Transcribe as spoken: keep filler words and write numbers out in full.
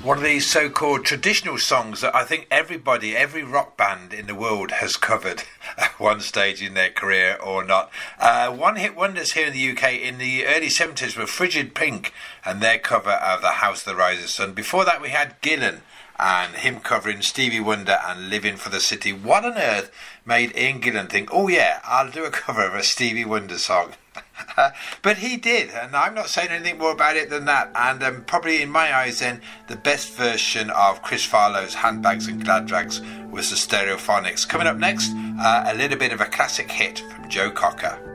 One of these so-called traditional songs that I think everybody, every rock band in the world has covered at one stage in their career or not. Uh, one-hit wonders here in the U K in the early seventies were Frigid Pink and their cover of The House That Rises Sun. Before that we had Gillan and him covering Stevie Wonder and Living for the City. What on earth made Ian Gillan think, oh yeah, I'll do a cover of a Stevie Wonder song? But he did, and I'm not saying anything more about it than that. And um, probably in my eyes then, the best version of Chris Farlow's Handbags and Glad Rags was the Stereophonics. Coming up next, uh, a little bit of a classic hit from Joe Cocker.